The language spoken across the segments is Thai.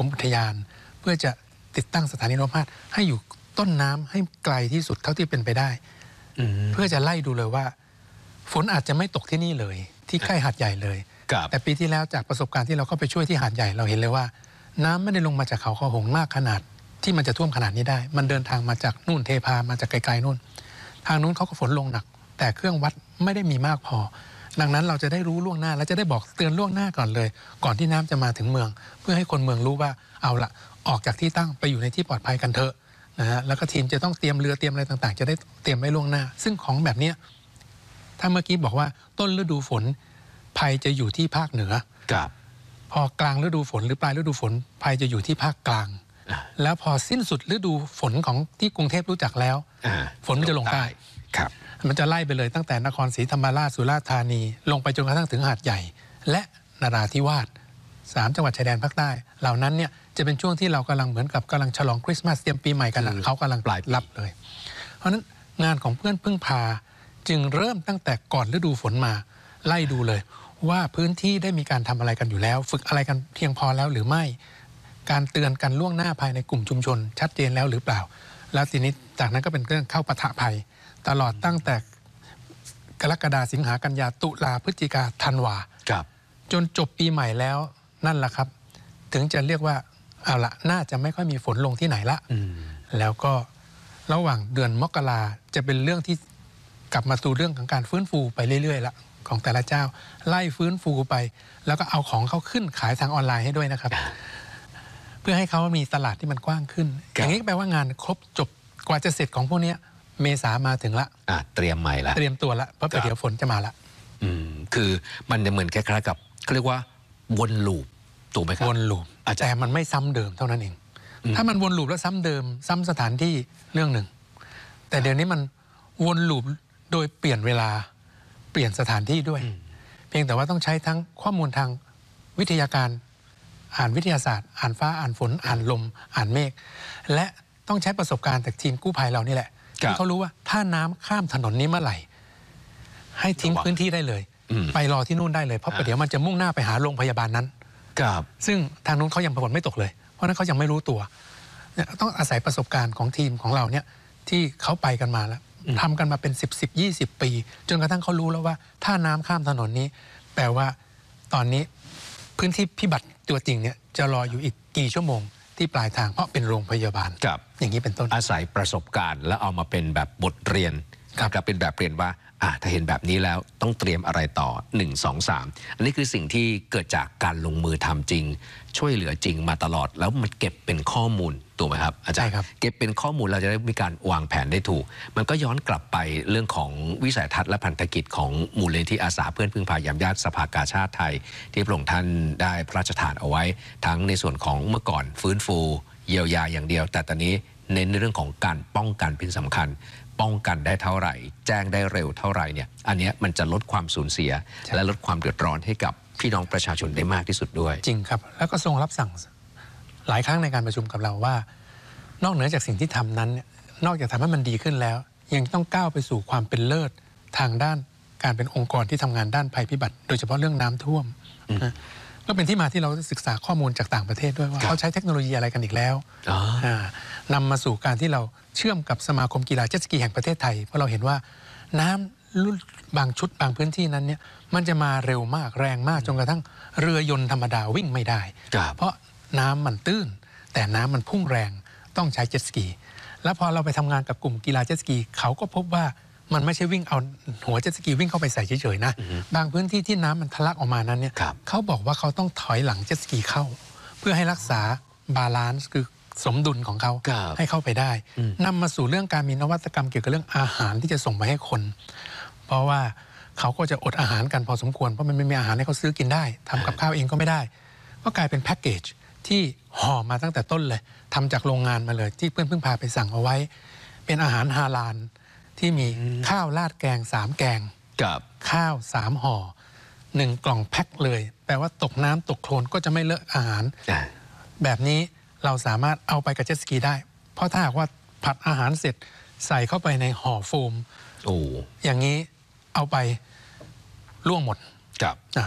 รมอุทยานเพื่อจะติดตั้งสถานีอัตโนมัติให้อยู่ต้นน้ำให้ไกลที่สุดเท่าที่เป็นไปได้เพื่อจะไล่ดูเลยว่าฝนอาจจะไม่ตกที่นี่เลยที่ใกล้หาดใหญ่เลยแต่ปีที่แล้วจากประสบการณ์ที่เราเข้าไปช่วยที่หาดใหญ่เราเห็นเลยว่าน้ำไม่ได้ลงมาจากเขาคอหงมากขนาดที่มันจะท่วมขนาดนี้ได้มันเดินทางมาจากนู่นเทพามาจากไกลๆนู่นทางนู้นเขาก็ฝนลงหนักแต่เครื่องวัดไม่ได้มีมากพอดังนั้นเราจะได้รู้ล่วงหน้าและจะได้บอกเตือนล่วงหน้าก่อนเลยก่อนที่น้ำจะมาถึงเมืองเพื่อให้คนเมืองรู้ว่าเอาละออกจากที่ตั้งไปอยู่ในที่ปลอดภัยกันเถอะนะฮะแล้วก็ทีมจะต้องเตรียมเรือเตรียมอะไรต่างๆจะได้เตรียมไว้ล่วงหน้าซึ่งของแบบนี้ถ้าเมื่อกี้บอกว่าต้นฤดูฝนภัยจะอยู่ที่ภาคเหนือพอกลางฤดูฝนหรือปลายฤดูฝนภัยจะอยู่ที่ภาคกลางแล้วพอสิ้นสุดฤดูฝนของที่กรุงเทพรู้จักแล้วฝนมันจะลงใต้มันจะไล่ไปเลยตั้งแต่นครศรีธรรมราชสุราษฎร์ธานีลงไปจนกระทั่งถึงหาดใหญ่และนราธิวาส3 จังหวัดชายแดนภาคใต้เหล่านั้นเนี่ยจะเป็นช่วงที่เรากำลังเหมือนกับกำลังฉลองคริสต์มาสเตรียมปีใหม่กันเขากำลังปลายรับเลยเพราะฉะนั้นงานของเพื่อนพึ่งพาจึงเริ่มตั้งแต่ก่อนฤดูฝนมาไล่ดูเลยว่าพื้นที่ได้มีการทำอะไรกันอยู่แล้วฝึกอะไรกันเพียงพอแล้วหรือไม่การเตือนกันล่วงหน้าภายในกลุ่มชุมชนชัดเจนแล้วหรือเปล่าแล้วทีนี้จากนั้นก็เป็นเรื่องเข้าปะทะภัยตลอดตั้งแต่กรกฎาสิงหากันยาตุลาพฤศจิกาธันวาจนจบปีใหม่แล้วนั่นแหละครับถึงจะเรียกว่าเอาละน่าจะไม่ค่อยมีฝนลงที่ไหนละแล้วก็ระหว่างเดือนมกราจะเป็นเรื่องที่กลับมาสู่เรื่องของการฟื้นฟูไปเรื่อยๆละของแต่ละเจ้าไล่ฟื้นฟูไปแล้วก็เอาของเขาขึ้นขายทางออนไลน์ให้ด้วยนะครับเพื่อให้เขามีตลาดที่มันกว้างขึ้นอย่างนี้แปลว่างานครบจบกว่าจะเสร็จของพวกนี้เมษามาถึงละเตรียมใหม่ละเตรียมตัวละเพราะเดี๋ยวฝนจะมาละคือมันจะเหมือนคล้ายๆกับเขาเรียกว่าวนลูปถูกไหมครับวนลูปแต่มันไม่ซ้ำเดิมเท่านั้นเองถ้ามันวนลูปแล้วซ้ำเดิมซ้ำสถานที่เรื่องหนึ่งแต่เดี๋ยวนี้มันวนลูปโดยเปลี่ยนเวลาเปลี่ยนสถานที่ด้วยเพียงแต่ว่าต้องใช้ทั้งข้อมูลทางวิทยาการอ่านวิทยาศาสตร์อ่านฟ้าอ่านฝนอ่านลมอ่านเมฆและต้องใช้ประสบการณ์จากทีมกู้ภัยเรานี่แหละที่เขารู้ว่าถ้าน้ำข้ามถนนนี้เมื่อไหร่ให้ทิ้งพื้นที่ได้เลยไปรอที่นู่นได้เลยเพราะเดี๋ยวมันจะมุ่งหน้าไปหาโรงพยาบาลนั้นซึ่งทางนู้นเขายังฝนไม่ตกเลยเพราะนั้นเขายังไม่รู้ตัวต้องอาศัยประสบการณ์ของทีมของเราเนี่ยที่เขาไปกันมาแล้วทำกันมาเป็น10-20 ปีจนกระทั่งเขารู้แล้วว่าถ้าน้ำข้ามถนนนี้แปลว่าตอนนี้พื้นที่พิบัติตัวจริงเนี่ยจะรออยู่อีกกี่ชั่วโมงที่ปลายทางเพราะเป็นโรงพยาบาลอย่างนี้เป็นต้นอาศัยประสบการณ์แล้วเอามาเป็นแบบบทเรียนกับเป็นแบบเรียนว่าถ้าเห็นแบบนี้แล้วต้องเตรียมอะไรต่อ1 2 3อันนี้คือสิ่งที่เกิดจากการลงมือทำจริงช่วยเหลือจริงมาตลอดแล้วมันเก็บเป็นข้อมูลถูกไหมครับอาจารย์เก็บเป็นข้อมูลเราจะได้มีการวางแผนได้ถูกมันก็ย้อนกลับไปเรื่องของวิสัยทัศน์และพันธกิจของมูลนิธิอาสาเพื่อนพึ่งพายามญาติสภากาชาติไทยที่พระองค์ท่านได้พระราชทานเอาไว้ทั้งในส่วนของเมื่อก่อนฟื้นฟูเยียวยาอย่างเดียวแต่ตอนนี้เน้นในเรื่องของการป้องกันเป็นสำคัญป้องกันได้เท่าไหร่แจ้งได้เร็วเท่าไหร่เนี่ยอันนี้มันจะลดความสูญเสียและลดความเดือดร้อนให้กับพี่น้องประชาชนได้มากที่สุดด้วยจริงครับแล้วก็ทรงรับสั่งหลายครั้งในการประชุมกับเราว่านอกเหนือจากสิ่งที่ทำนั้นนอกจากทำให้มันดีขึ้นแล้วยังต้องก้าวไปสู่ความเป็นเลิศทางด้านการเป็นองค์กรที่ทำงานด้านภัยพิบัติโดยเฉพาะเรื่องน้ำท่วมก็เป็นที่มาที่เราศึกษาข้อมูลจากต่างประเทศด้วยว่าเขาใช้เทคโนโลยีอะไรกันอีกแล้วนำมาสู่การที่เราเชื่อมกับสมาคมกีฬาเจ็ตสกีแห่งประเทศไทยเพราะเราเห็นว่าน้ำรุ่นบางชุดบางพื้นที่นั้นเนี่ยมันจะมาเร็วมากแรงมากจนกระทั่งเรือยนต์ธรรมดาวิ่งไม่ได้เพราะน้ำมันตื้นแต่น้ำมันพุ่งแรงต้องใช้เจ็ตสกีแล้วพอเราไปทำงานกับกลุ่มกีฬาเจ็ตสกีเขาก็พบว่ามันไม่ใช่วิ่งเอาหัวเจ็ตสกีวิ่งเข้าไปใส่เฉยๆนะบางพื้นที่ที่น้ำมันทะลักออกมานั้นเนี่ยเขาบอกว่าเขาต้องถอยหลังเจ็ตสกีเข้าเพื่อให้รักษาบาลานซ์คือสมดุลของเขาให้เข้าไปได้นำมาสู่เรื่องการมีนวัตกรรมเกี่ยวกับเรื่องอาหารที่จะส่งไปให้คนเพราะว่าเขาก็จะอดอาหารกันพอสมควรเพราะมันไม่มีอาหารให้เขาซื้อกินได้ทำกับข้าวเองก็ไม่ได้ก็กลายเป็นแพ็กเกจที่ห่อมาตั้งแต่ต้นเลยทำจากโรงงานมาเลยที่เพื่อนเพิ่งพาไปสั่งเอาไว้เป็นอาหารฮาลาลที่มีข้าวราดแกง3แกงกับข้าว3ห่อ1กล่องแพ็คเลยแปลว่าตกน้ำตกโคลนก็จะไม่เลอะอาหารแบบนี้เราสามารถเอาไปกับเจ็ตสกีได้เพราะถ้าหากว่าผัดอาหารเสร็จใส่เข้าไปในห่อโฟมอย่างนี้เอาไปล่วงหมด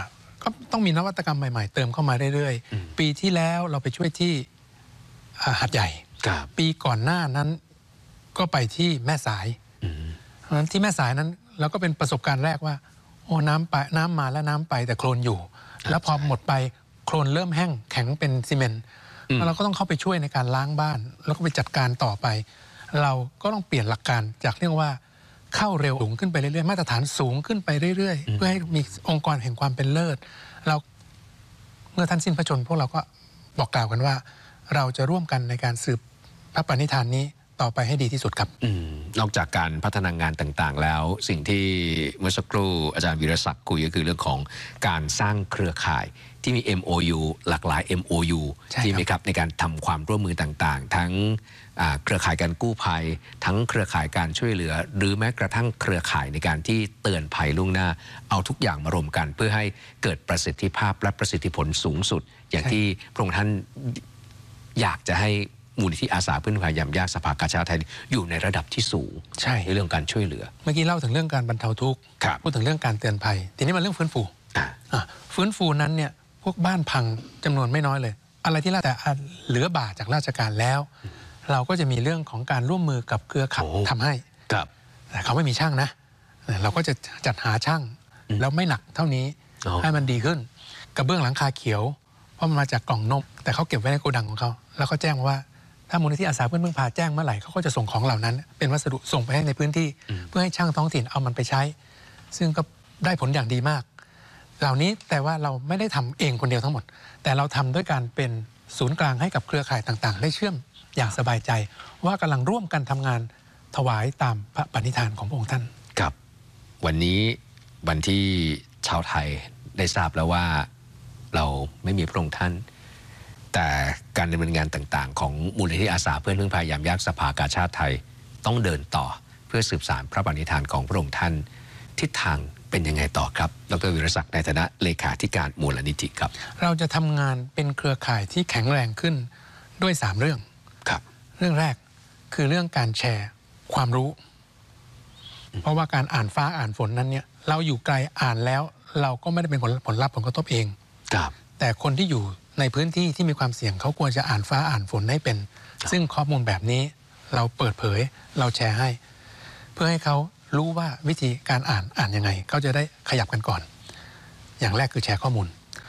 ก็ต้องมีนวัตกรรมใหม่ๆเติมเข้ามาเรื่อยๆปีที่แล้วเราไปช่วยที่หาดใหญ่ปีก่อนหน้านั้นก็ไปที่แม่สายเพราะฉะนั้นที่แม่สายนั้นเราก็เป็นประสบการณ์แรกว่าโอ้น้ำมาแล้วน้ำไปแต่โคลนอยู่แล้วพอหมดไปโคลนเริ่มแห้งแข็งเป็นซีเมนต์เราก็ต้องเข้าไปช่วยในการล้างบ้านแล้วก็ไปจัดการต่อไปเราก็ต้องเปลี่ยนหลักการจากเรื่องว่าเข้าเร็วสูงขึ้นไปเรื่อยๆมาตรฐานสูงขึ้นไปเรื่อยๆเพื่อให้มีองค์กรแห่งความเป็นเลิศเราเมื่อท่านสิ้นพระชนม์พวกเราก็บอกกล่าวกันว่าเราจะร่วมกันในการสืบพระปณิธานนี้ต่อไปให้ดีที่สุดครับนอกจากการพัฒนางานต่างๆแล้วสิ่งที่เมื่อสักครู่อาจารย์วีรศักดิ์คุยก็คือเรื่องของการสร้างเครือข่ายที่มี MOU หลากหลาย MOU ที่มีครับในการทำความร่วมมือต่างๆทั้งเครือข่ายการกู้ภัยทั้งเครือข่ายการช่วยเหลือหรือแม้กระทั่งเครือข่ายในการที่เตือนภัยล่วงหน้าเอาทุกอย่างมารวมกันเพื่อให้เกิดประสิทธิภาพและประสิทธิผลสูงสุดอย่างที่พระองค์ท่านอยากจะให้มูลนิธิอาสาเพื่อนภัยยามยากสภากาชาดไทยอยู่ในระดับที่สูงในเรื่องการช่วยเหลือเมื่อกี้เล่าถึงเรื่องการบรรเทาทุกข์พูดถึงเรื่องการเตือนภัยทีนี้มาเรื่องฟื้นฟูฟื้นฟูนั้นเนี่ยพวกบ้านพังจำนวนไม่น้อยเลยอะไรที่แต่เหลือบาจากราชการแล้วเราก็จะมีเรื่องของการร่วมมือกับเครือข่ายทำให้แต่เขาไม่มีช่างนะเราก็จะจัดหาช่างแล้วไม่หนักเท่านี้ให้มันดีขึ้นกระเบื้องหลังคาเขียวเพราะมันมาจากกล่องนมแต่เขาเก็บไว้ในโกดังของเขาแล้วก็แจ้งว่าถ้ามูลนิธิอาสาเพื่อนพึ่งพาแจ้งเมื่อไหร่เขาก็จะส่งของเหล่านั้นเป็นวัสดุส่งไปให้ในพื้นที่เพื่อให้ช่างท้องถิ่นเอามันไปใช้ซึ่งก็ได้ผลอย่างดีมากเหล่านี้แต่ว่าเราไม่ได้ทำเองคนเดียวทั้งหมดแต่เราทำด้วยการเป็นศูนย์กลางให้กับเครือข่ายต่างๆได้เชื่อมอย่างสบายใจว่ากำลังร่วมกันทำงานถวายตามพระปณิธานของพระองค์ท่านครับวันนี้วันที่ชาวไทยได้ทราบแล้วว่าเราไม่มีพระองค์ท่านแต่การดำเนินงานต่างๆของมูลนิธิอาสาเพื่อนพึ่งพายามยากสภากาชาดไทยต้องเดินต่อเพื่อสืบสานพระปณิธานของพระองค์ท่านทิศทางเป็นยังไงต่อครับดร.วีรศักดิ์ในฐานะเลขาธิการมูลนิธิครับเราจะทำงานเป็นเครือข่ายที่แข็งแรงขึ้นด้วย3เรื่องครับเรื่องแรกคือเรื่องการแชร์ความรู้เพราะว่าการอ่านฟ้าอ่านฝนนั้นเนี่ยเราอยู่ไกลอ่านแล้วเราก็ไม่ได้เป็นผลลัพธ์ผลกระทบเองแต่คนที่อยู่ในพื้นที่ที่มีความเสี่ยงเขาควรจะอ่านฟ้าอ่านฝนให้เป็นซึ่งข้อมูลแบบนี้เราเปิดเผยเราแชร์ให้เพื่อให้เขารู้ว่าวิธีการอ่านยังไงเขาจะได้ขยับกันก่อนอย่างแรกคือแชร์ข้อมูล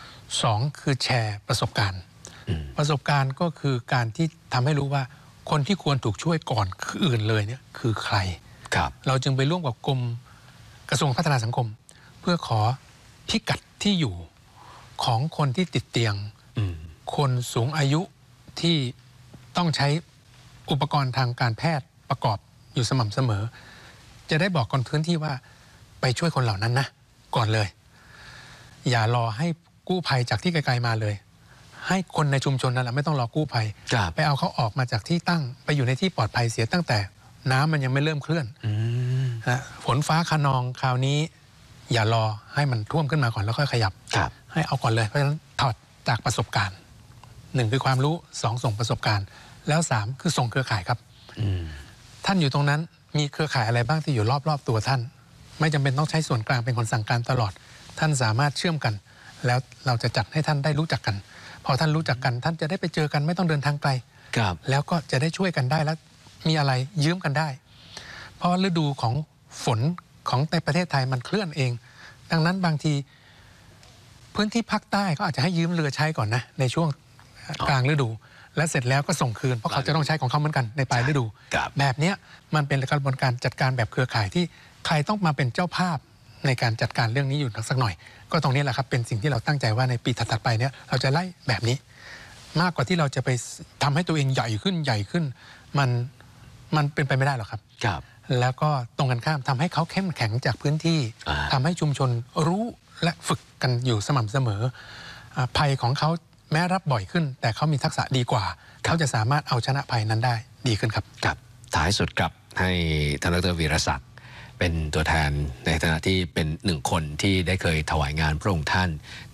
2คือแชร์ประสบการณ์ก็คือการที่ทำให้รู้ว่าคนที่ควรถูกช่วยก่อนคืออื่นเลยเนี่ยคือใครเราจึงไปร่วมกับกรมกระทรวงพัฒนาสังคมเพื่อขอพิกัดที่อยู่ของคนที่ติดเตียงคนสูงอายุที่ต้องใช้อุปกรณ์ทางการแพทย์ประกอบอยู่สม่ำเสมอจะได้บอกคนพื้นที่ว่าไปช่วยคนเหล่านั้นนะก่อนเลยอย่ารอให้กู้ภัยจากที่ไกลๆมาเลยให้คนในชุมชนนั่นแหละไม่ต้องรอกู้ภัยไปเอาเขาออกมาจากที่ตั้งไปอยู่ในที่ปลอดภัยเสียตั้งแต่น้ำมันยังไม่เริ่มเคลื่อนฝนฟ้าคะนองคราวนี้อย่ารอให้มันท่วมขึ้นมาก่อนแล้วค่อยขยับให้เอาก่อนเลยเพราะฉะนั้นถอดจากประสบการณ์1คือความรู้2ส่งประสบการณ์แล้ว3คือส่งเครือข่ายครับท่านอยู่ตรงนั้นมีเครือข่ายอะไรบ้างที่อยู่รอบๆตัวท่านไม่จำเป็นต้องใช้ส่วนกลางเป็นคนสั่งการตลอดท่านสามารถเชื่อมกันแล้วเราจะจัดให้ท่านได้รู้จักกันพอท่านรู้จักกันท่านจะได้ไปเจอกันไม่ต้องเดินทางไกลแล้วก็จะได้ช่วยกันได้แล้วมีอะไรยืมกันได้เพราะฤดูของฝนของในประเทศไทยมันเคลื่อนเองดังนั้นบางทีพื้นที่ภาคใต้ก็อาจจะให้ยืมเรือใช้ก่อนนะในช่วงกลางฤดูและเสร็จแล้วก็ส่งคืนเพราะเขาจะต้องใช้ของเขาเหมือนกันในปลายฤดูแบบนี้มันเป็นกระบวนการจัดการแบบเครือข่ายที่ใครต้องมาเป็นเจ้าภาพในการจัดการเรื่องนี้อยู่สักหน่อยก็ตรงนี้แหละครับเป็นสิ่งที่เราตั้งใจว่าในปีถัดๆไปเนี่ยเราจะไล่แบบนี้มากกว่าที่เราจะไปทำให้ตัวเองใหญ่ขึ้นมันเป็นไปไม่ได้หรอกครับแล้วก็ตรงกันข้ามทำให้เขาเข้มแข็งจากพื้นที่ทำให้ชุมชนรู้และฝึกกันอยู่สม่ำเสมอภัยของเขาแม้รับบ่อยขึ้นแต่เขามีทักษะดีกว่าเขาจะสามารถเอาชนะภัยนั้นได้ดีขึ้นครับท้ายสุดครับให้ท่านดร.วีรศักดิ์เป็นตัวแทนในฐานะที่เป็น1คนที่ได้เคยถวายงานพระองค์ท่าน